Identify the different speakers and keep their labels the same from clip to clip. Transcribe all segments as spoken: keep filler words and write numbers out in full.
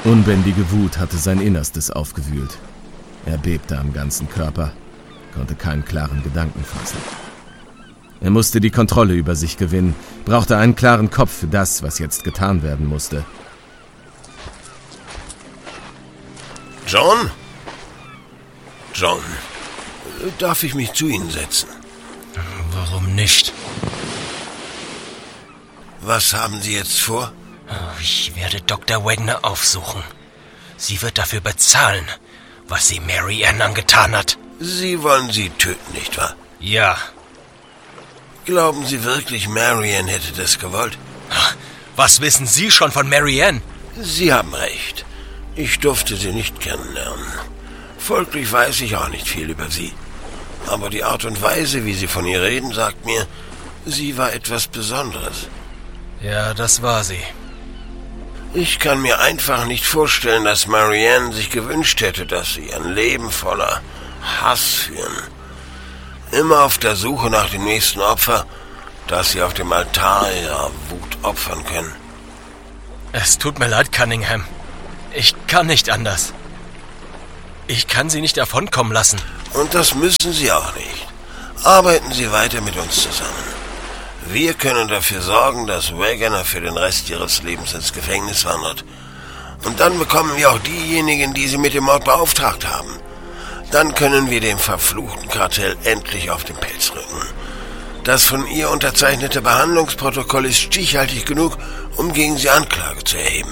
Speaker 1: Unbändige Wut hatte sein Innerstes aufgewühlt. Er bebte am ganzen Körper, konnte keinen klaren Gedanken fassen. Er musste die Kontrolle über sich gewinnen, brauchte einen klaren Kopf für das, was jetzt getan werden musste.
Speaker 2: John? John, darf ich mich zu Ihnen setzen?
Speaker 3: Warum nicht?
Speaker 2: Was haben Sie jetzt vor?
Speaker 3: Ich werde Doktor Wagner aufsuchen. Sie wird dafür bezahlen, was sie Mary Ann angetan hat.
Speaker 2: Sie wollen sie töten, nicht wahr?
Speaker 3: Ja.
Speaker 2: Glauben Sie wirklich, Mary Ann hätte das gewollt?
Speaker 3: Was wissen Sie schon von Mary Ann?
Speaker 2: Sie haben recht. Ich durfte sie nicht kennenlernen. Folglich weiß ich auch nicht viel über sie. Aber die Art und Weise, wie Sie von ihr reden, sagt mir, sie war etwas Besonderes.
Speaker 3: Ja, das war sie.
Speaker 2: Ich kann mir einfach nicht vorstellen, dass Mary Ann sich gewünscht hätte, dass sie ein Leben voller Hass führen. Immer auf der Suche nach dem nächsten Opfer, das sie auf dem Altar ihrer Wut opfern können.
Speaker 3: Es tut mir leid, Cunningham. Ich kann nicht anders. Ich kann sie nicht davonkommen lassen.
Speaker 2: Und das müssen Sie auch nicht. Arbeiten Sie weiter mit uns zusammen. Wir können dafür sorgen, dass Wagner für den Rest ihres Lebens ins Gefängnis wandert. Und dann bekommen wir auch diejenigen, die sie mit dem Mord beauftragt haben. Dann können wir dem verfluchten Kartell endlich auf den Pelz rücken. Das von ihr unterzeichnete Behandlungsprotokoll ist stichhaltig genug, um gegen sie Anklage zu erheben.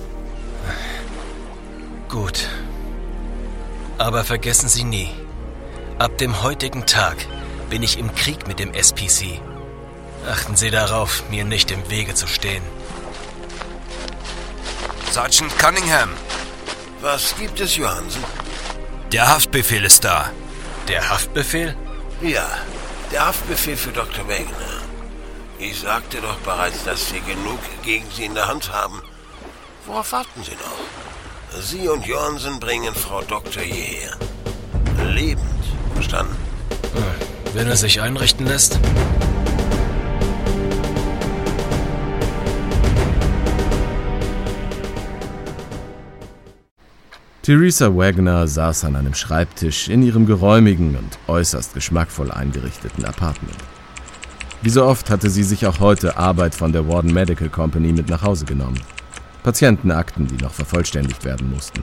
Speaker 3: Gut. Aber vergessen Sie nie, ab dem heutigen Tag bin ich im Krieg mit dem S P C. Achten Sie darauf, mir nicht im Wege zu stehen.
Speaker 4: Sergeant Cunningham.
Speaker 2: Was gibt es, Johansen?
Speaker 4: Der Haftbefehl ist da.
Speaker 3: Der Haftbefehl?
Speaker 2: Ja, der Haftbefehl für Doktor Wagner. Ich sagte doch bereits, dass wir genug gegen Sie in der Hand haben. Worauf warten Sie noch? Sie und Johansen bringen Frau Doktor hierher. Lebend, verstanden?
Speaker 3: Wenn er sich einrichten lässt.
Speaker 1: Theresa Wagner saß an einem Schreibtisch in ihrem geräumigen und äußerst geschmackvoll eingerichteten Apartment. Wie so oft hatte sie sich auch heute Arbeit von der Warden Medical Company mit nach Hause genommen. Patientenakten, die noch vervollständigt werden mussten.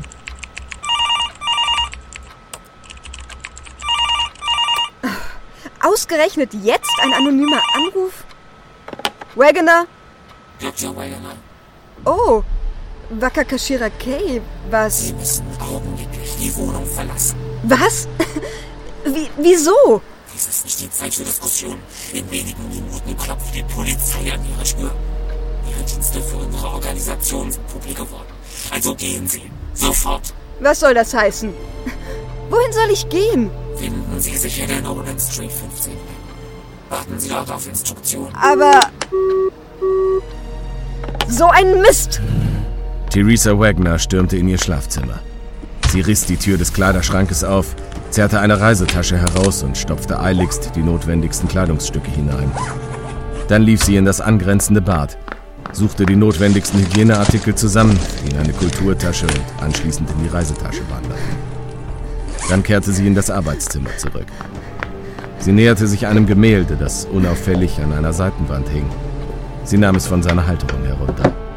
Speaker 5: Ausgerechnet jetzt ein anonymer Anruf? Wagner?
Speaker 6: Doktor Wagner.
Speaker 5: Oh, Wakakashira Kay, was...
Speaker 6: Sie müssen augenblicklich die Wohnung verlassen.
Speaker 5: Was? Wie, wieso?
Speaker 6: Dies ist nicht die Zeit für Diskussion. In wenigen Minuten klopft die Polizei an ihre Tür. Ihre Dienste für unsere Organisation sind publik geworden. Also gehen Sie. Sofort.
Speaker 5: Was soll das heißen? Wohin soll ich gehen?
Speaker 6: Finden Sie sich in der Nolan Street fünfzehn. Warten Sie dort auf Instruktionen.
Speaker 5: Aber... So ein Mist!
Speaker 1: Theresa Wagner stürmte in ihr Schlafzimmer. Sie riss die Tür des Kleiderschrankes auf, zerrte eine Reisetasche heraus und stopfte eiligst die notwendigsten Kleidungsstücke hinein. Dann lief sie in das angrenzende Bad, suchte die notwendigsten Hygieneartikel zusammen, die in eine Kulturtasche und anschließend in die Reisetasche wanderten. Dann kehrte sie in das Arbeitszimmer zurück. Sie näherte sich einem Gemälde, das unauffällig an einer Seitenwand hing. Sie nahm es von seiner Halterung herunter.